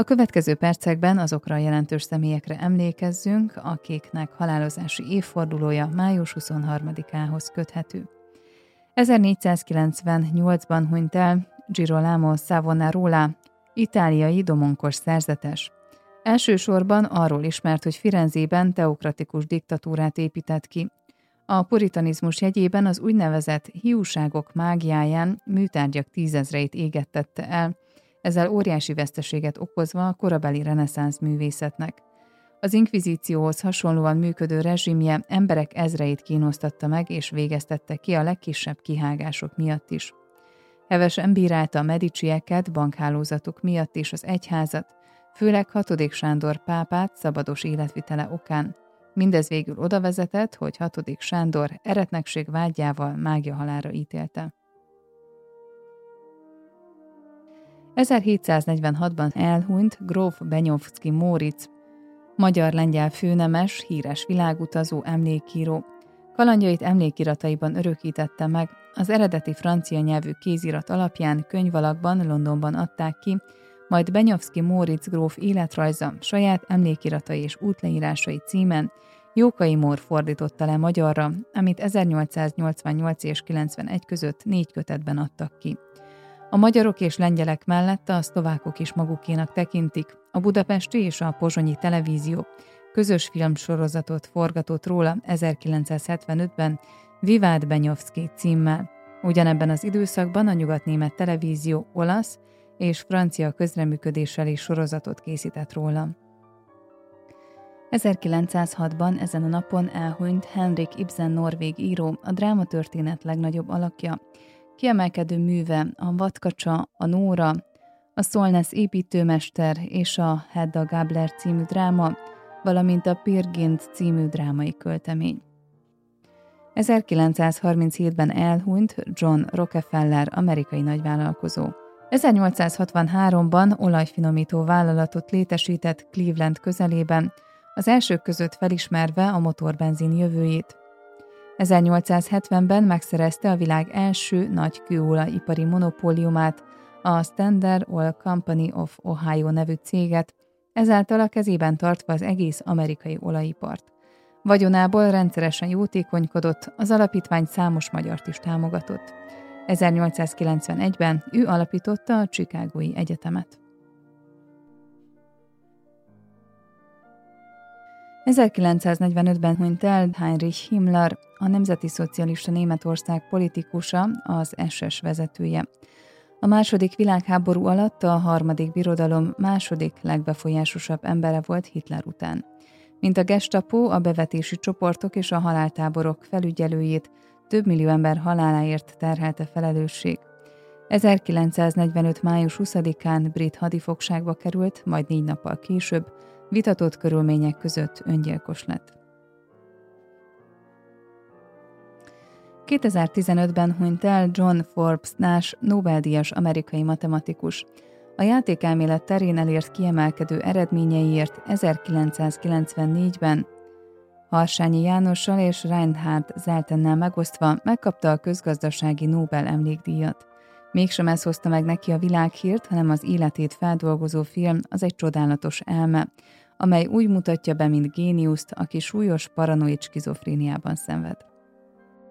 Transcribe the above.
A következő percekben azokra a jelentős személyekre emlékezzünk, akiknek halálozási évfordulója május 23-ához köthető. 1498-ban hunyt el Girolamo Savonarola, itáliai domonkos szerzetes. Elsősorban arról ismert, hogy Firenzében teokratikus diktatúrát épített ki. A puritanizmus jegyében az úgynevezett hiúságok mágiáján műtárgyak 10 000-eit égettette el, ezzel óriási veszteséget okozva a korabeli reneszánsz művészetnek. Az inkvizícióhoz hasonlóan működő rezsimje emberek ezreit kínoztatta meg és végeztette ki a legkisebb kihágások miatt is. Hevesen bírálta a Medicieket bankhálózatuk miatt is az egyházat, főleg 6. Sándor pápát szabados életvitele okán. Mindez végül oda vezetett, hogy 6. Sándor eretnekség vágyával mágiahalálra ítélte. 1746-ban elhunyt gróf Benyovszky Móricz, magyar-lengyel főnemes, híres világutazó, emlékíró. Kalandjait emlékirataiban örökítette meg, az eredeti francia nyelvű kézirat alapján könyvalakban Londonban adták ki, majd Benyovszky Móricz gróf életrajza, saját emlékiratai és útleírásai címen Jókai Mór fordította le magyarra, amit 1888 és 91 között 4 kötetben adtak ki. A magyarok és lengyelek mellett a szlovákok is magukénak tekintik, a budapesti és a pozsonyi televízió közös filmsorozatot forgatott róla 1975-ben Vivád Benyovszky címmel. Ugyanebben az időszakban a nyugatnémet televízió olasz és francia közreműködéssel is sorozatot készített róla. 1906-ban ezen a napon elhunyt Henrik Ibsen norvég író, a drámatörténet legnagyobb alakja. Kiemelkedő műve a Vadkacsa, a Nóra, a Szolnesz építőmester és a Hedda Gabler című dráma, valamint a Peer Gynt című drámai költemény. 1937-ben elhunyt John Rockefeller, amerikai nagyvállalkozó. 1863-ban olajfinomító vállalatot létesített Cleveland közelében, az elsők között felismerve a motorbenzin jövőjét. 1870-ben megszerezte a világ első nagy kőolajipari monopóliumát, a Standard Oil Company of Ohio nevű céget, ezáltal a kezében tartva az egész amerikai olajipart. Vagyonából rendszeresen jótékonykodott, az alapítvány számos magyart is támogatott. 1891-ben ő alapította a Chicagói Egyetemet. 1945-ben hunyt el Heinrich Himmler, a Nemzeti Szocialista Németország politikusa, az SS vezetője. A második világháború alatt a harmadik birodalom második legbefolyásosabb embere volt Hitler után. Mint a Gestapo, a bevetési csoportok és a haláltáborok felügyelőjét több millió ember haláláért terhelte felelősség. 1945. május 20-án brit hadifogságba került, majd 4 nappal később vitatott körülmények között öngyilkos lett. 2015-ben hunyt el John Forbes Nash, Nobel-díjas amerikai matematikus. A játékelmélet terén elért kiemelkedő eredményeiért 1994-ben Harsányi Jánossal és Reinhard Zeltennel megosztva megkapta a közgazdasági Nobel emlékdíjat. Mégsem ez hozta meg neki a világhírt, hanem az életét feldolgozó film Az egy csodálatos elme, amely úgy mutatja be, mint géniuszt, aki súlyos paranoid skizofréniában szenved.